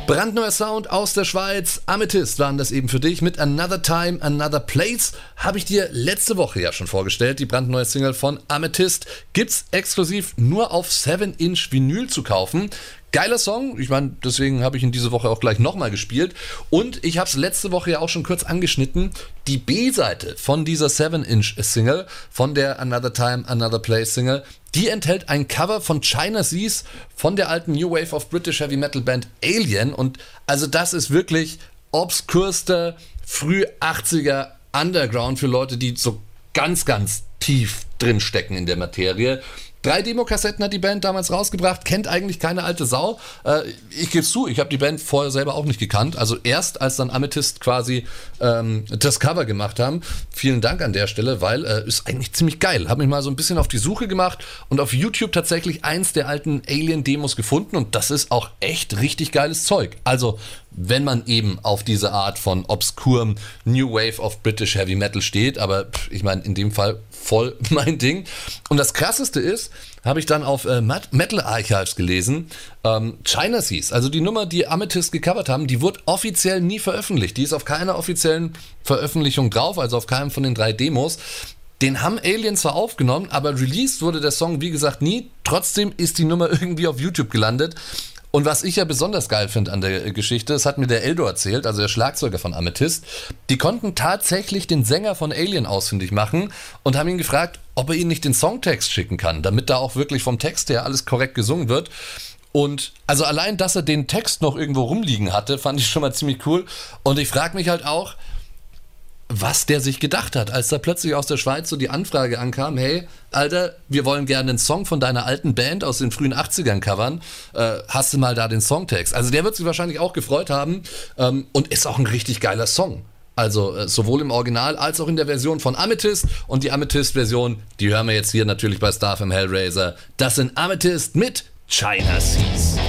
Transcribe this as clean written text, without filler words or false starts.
Brandneuer Sound aus der Schweiz. Amethyst waren das eben für dich mit Another Time, Another Place. Habe ich dir letzte Woche ja schon vorgestellt. Die brandneue Single von Amethyst gibt's exklusiv nur auf 7-Inch Vinyl zu kaufen. Geiler Song, ich meine, deswegen habe ich ihn diese Woche auch gleich nochmal gespielt. Und ich habe es letzte Woche ja auch schon kurz angeschnitten. Die B-Seite von dieser 7-Inch Single, von der Another Time, Another Place Single, die enthält ein Cover von China Seas von der alten New Wave of British Heavy Metal Band Alien. Und also das ist wirklich obskurster, früh 80er Underground für Leute, die so ganz, ganz tief drin stecken in der Materie. 3 Demokassetten hat die Band damals rausgebracht, kennt eigentlich keine alte Sau. Ich gebe es zu, ich habe die Band vorher selber auch nicht gekannt. Also erst als dann Amethyst quasi das Cover gemacht haben. Vielen Dank an der Stelle, weil ist eigentlich ziemlich geil. Habe mich mal so ein bisschen auf die Suche gemacht und auf YouTube tatsächlich eins der alten Alien-Demos gefunden. Und das ist auch echt richtig geiles Zeug. Also wenn man eben auf diese Art von obskurem New Wave of British Heavy Metal steht. Aber ich meine, in dem Fall voll mein Ding. Und das Krasseste ist, habe ich dann auf Metal Archives gelesen, China Seas, also die Nummer, die Amethyst gecovert haben, die wurde offiziell nie veröffentlicht. Die ist auf keiner offiziellen Veröffentlichung drauf, also auf keinem von den 3 Demos. Den haben Alien zwar aufgenommen, aber released wurde der Song, wie gesagt, nie. Trotzdem ist die Nummer irgendwie auf YouTube gelandet. Und was ich ja besonders geil finde an der Geschichte, das hat mir der Eldo erzählt, also der Schlagzeuger von Amethyst, die konnten tatsächlich den Sänger von Alien ausfindig machen und haben ihn gefragt, ob er ihnen nicht den Songtext schicken kann, damit da auch wirklich vom Text her alles korrekt gesungen wird. Und also allein, dass er den Text noch irgendwo rumliegen hatte, fand ich schon mal ziemlich cool. Und ich frage mich halt auch, was der sich gedacht hat, als da plötzlich aus der Schweiz so die Anfrage ankam, hey, Alter, wir wollen gerne einen Song von deiner alten Band aus den frühen 80ern covern, hast du mal da den Songtext? Also der wird sich wahrscheinlich auch gefreut haben und ist auch ein richtig geiler Song. Also sowohl im Original als auch in der Version von Amethyst. Und die Amethyst-Version, die hören wir jetzt hier natürlich bei Starfm Hellraiser. Das sind Amethyst mit China Seas.